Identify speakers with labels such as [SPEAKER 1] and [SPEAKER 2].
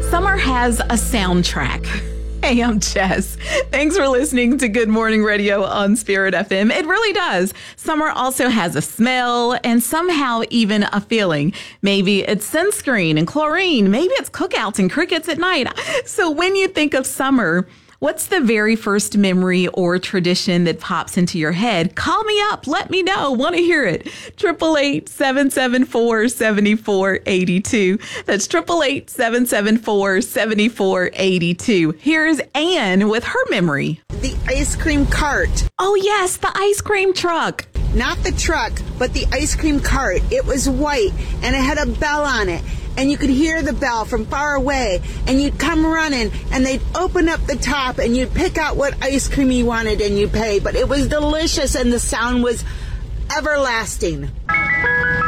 [SPEAKER 1] Summer has a soundtrack. Hey, I'm Jess. Thanks for listening to Good Morning Radio on Spirit FM. It really does. Summer also has a smell and somehow even a feeling. Maybe it's sunscreen and chlorine. Maybe it's cookouts and crickets at night. So when you think of summer, what's the very first memory or tradition that pops into your head? Call me up. Let me know. Want to hear it. 888-774-7482. That's 888-774-7482. Here's Anne with her memory.
[SPEAKER 2] The ice cream cart.
[SPEAKER 1] Oh, yes, the ice cream truck.
[SPEAKER 2] Not the truck, but the ice cream cart. It was white, and it had a bell on it. And you could hear the bell from far away, and you'd come running, and they'd open up the top, and you'd pick out what ice cream you wanted, and you'd pay. But it was delicious, and the sound was everlasting.